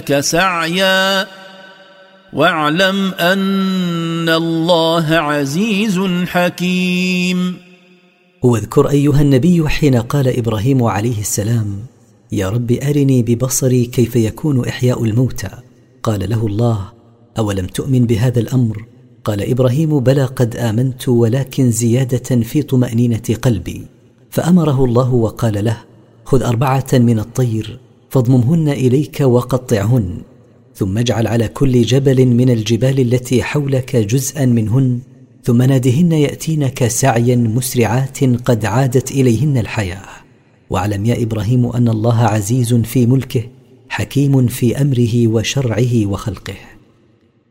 سعيا واعلم أن الله عزيز حكيم. واذكر أيها النبي حين قال إبراهيم عليه السلام: يا رب أرني ببصري كيف يكون إحياء الموتى. قال له الله: أولم تؤمن بهذا الأمر؟ قال إبراهيم: بلى قد آمنت، ولكن زيادة في طمأنينة قلبي. فأمره الله وقال له: خذ 4 من الطير فاضممهن إليك وقطعهن، ثم اجعل على كل جبل من الجبال التي حولك جزءا منهن، ثم نادهن يأتينك سعيا مسرعات قد عادت إليهن الحياة. واعلم يا إبراهيم أن الله عزيز في ملكه، حكيم في أمره وشرعه وخلقه.